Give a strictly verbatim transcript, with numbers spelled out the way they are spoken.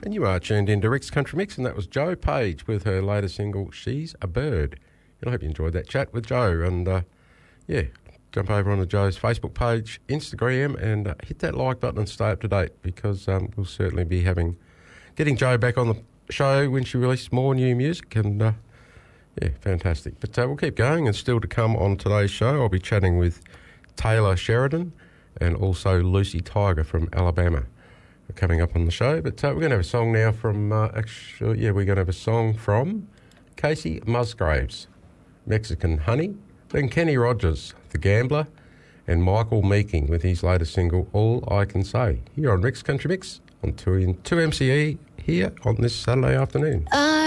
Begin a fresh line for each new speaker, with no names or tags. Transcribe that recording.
And you are tuned into Rick's Country Mix, and that was Jo Page with her latest single, She's a Bird. And I hope you enjoyed that chat with Jo. And, uh, yeah, jump over onto Jo's Facebook page, Instagram, and uh, hit that like button and stay up to date, because um, we'll certainly be having getting Jo back on the show when she releases more new music. And, uh, yeah, fantastic. But uh, we'll keep going, and still to come on today's show, I'll be chatting with Taylor Sheridan and also Lucy Tiger from Alabama coming up on the show. But uh, we're going to have a song now from, uh, actually, yeah, we're going to have a song from Casey Musgraves, Mexican Honey, then Kenny Rogers, The Gambler, and Michael Meeking with his latest single, All I Can Say, here on Rick's Country Mix on two M C E here on this Saturday afternoon.
Uh